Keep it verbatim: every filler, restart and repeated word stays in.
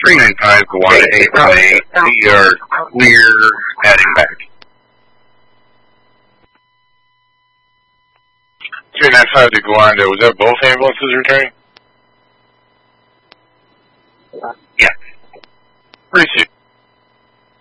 three nine five, Gowanda eight one eight, we are clear heading back. three nine five to Gowanda, was that both ambulances returning? Yeah. Receive.